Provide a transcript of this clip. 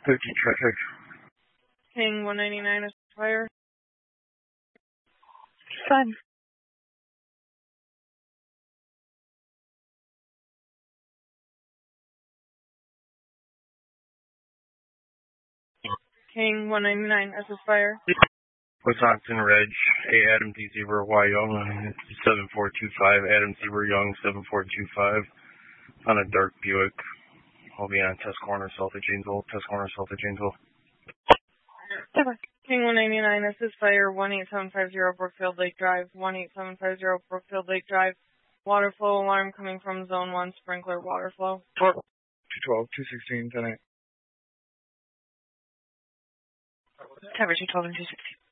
13 traffic. King 199 is fire. Fun. King 199 is fire. Wisconsin Reg, A Adam D Zebra Y Young 7425, Adam Zebra Young 7425 on a dark Buick. I'll be on test corner south of Janesville. King 199 is fire. 18750 Brookfield Lake Drive. 18750 Brookfield Lake Drive. Water flow alarm coming from zone 1 sprinkler water flow. 212, 216, 10-8. Cover 212 and 216.